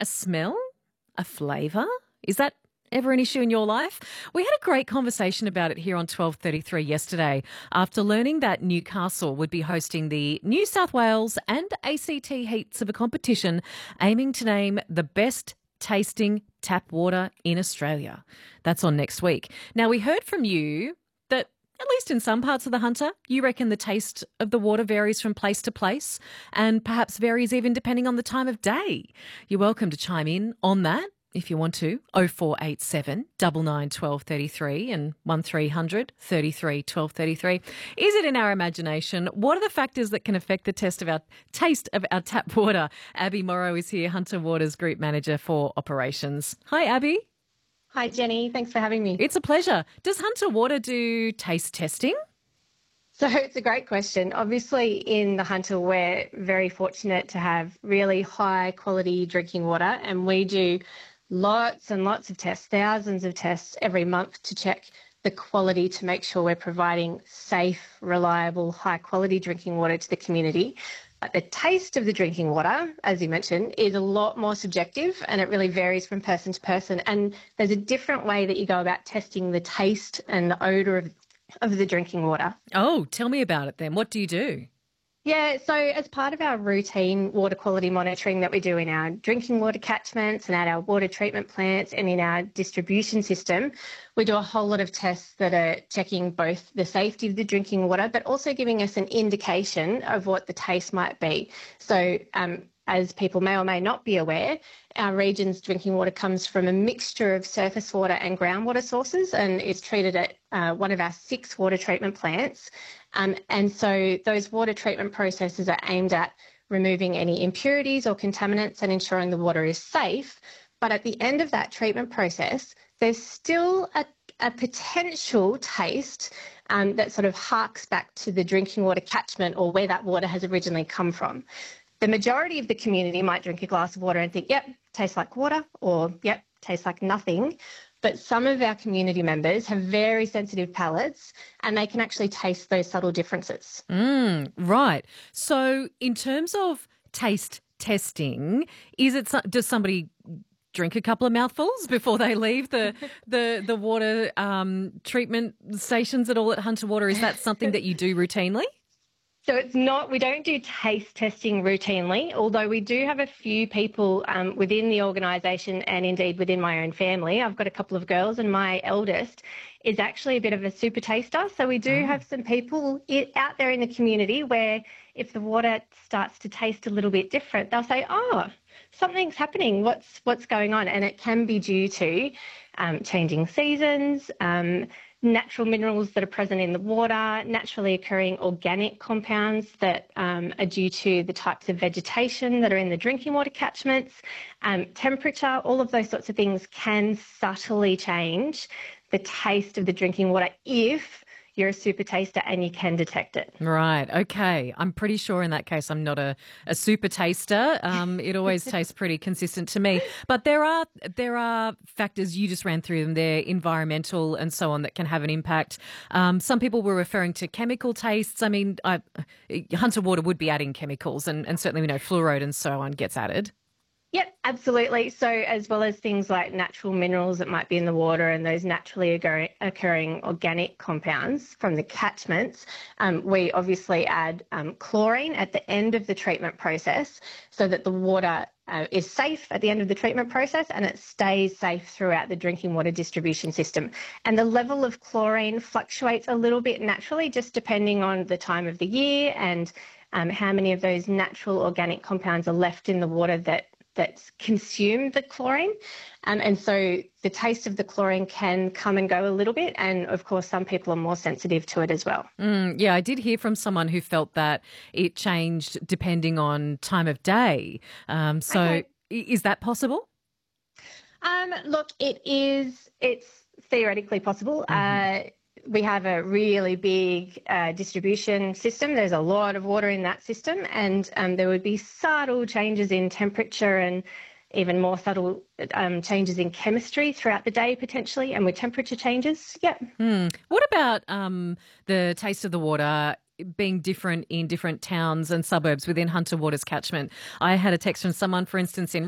A smell? A flavour? Is that ever an issue in your life? We had a great conversation about it here on 12:33 yesterday after learning that Newcastle would be hosting the New South Wales and ACT heats of a competition aiming to name the best tasting tap water in Australia. That's on next week. Now, we heard from you that at least in some parts of the Hunter, you reckon the taste of the water varies from place to place and perhaps varies even depending on the time of day. You're welcome to chime in on that if you want to. 0487 99 1233 and 1300 33 1233. Is it in our imagination? What are the factors that can affect the taste of our tap water? Abby Morrow is here, Hunter Waters Group Manager for Operations. Hi, Abby. Hi, Jenny. Thanks for having me. It's a pleasure. Does Hunter Water do taste testing? So it's a great question. Obviously, in the Hunter, we're very fortunate to have really high quality drinking water, and we do lots and lots of tests, thousands of tests every month to check the quality to make sure we're providing safe, reliable, high quality drinking water to the community. But the taste of the drinking water, as you mentioned, is a lot more subjective, and it really varies from person to person. And there's a different way that you go about testing the taste and the odour of the drinking water. Oh, tell me about it then. What do you do? Yeah, so as part of our routine water quality monitoring that we do in our drinking water catchments and at our water treatment plants and in our distribution system, we do a whole lot of tests that are checking both the safety of the drinking water but also giving us an indication of what the taste might be. So as people may or may not be aware, our region's drinking water comes from a mixture of surface water and groundwater sources and is treated at one of our 6 water treatment plants. And so those water treatment processes are aimed at removing any impurities or contaminants and ensuring the water is safe. But at the end of that treatment process, there's still a potential taste that sort of harks back to the drinking water catchment or where that water has originally come from. The majority of the community might drink a glass of water and think, yep, tastes like water, or yep, tastes like nothing. But some of our community members have very sensitive palates and they can actually taste those subtle differences. Right. So in terms of taste testing, does somebody drink a couple of mouthfuls before they leave the water treatment stations at all at Hunter Water? Is that something that you do routinely? So we don't do taste testing routinely, although we do have a few people within the organisation and indeed within my own family. I've got a couple of girls and my eldest is actually a bit of a super taster. So we do have some people out there in the community where if the water starts to taste a little bit different, they'll say, oh, something's happening. What's going on? And it can be due to changing seasons, natural minerals that are present in the water, naturally occurring organic compounds that are due to the types of vegetation that are in the drinking water catchments, temperature, all of those sorts of things can subtly change the taste of the drinking water if you're a super taster and you can detect it. Right. Okay. I'm pretty sure in that case I'm not a super taster. It always tastes pretty consistent to me. But there are factors, you just ran through them there, environmental and so on, that can have an impact. Some people were referring to chemical tastes. I mean, Hunter Water would be adding chemicals and certainly we know fluoride and so on gets added. Yep, absolutely. So as well as things like natural minerals that might be in the water and those naturally occurring organic compounds from the catchments, we obviously add chlorine at the end of the treatment process so that the water is safe at the end of the treatment process and it stays safe throughout the drinking water distribution system. And the level of chlorine fluctuates a little bit naturally just depending on the time of the year and how many of those natural organic compounds are left in the water that consume the chlorine. And so the taste of the chlorine can come and go a little bit. And of course, some people are more sensitive to it as well. Yeah, I did hear from someone who felt that it changed depending on time of day. Okay. Is that possible? Look, it's theoretically possible. We have a really big distribution system. There's a lot of water in that system and there would be subtle changes in temperature and even more subtle changes in chemistry throughout the day potentially and with temperature changes. Yeah. What about the taste of the water being different in different towns and suburbs within Hunter Water's catchment? I had a text from someone, for instance, in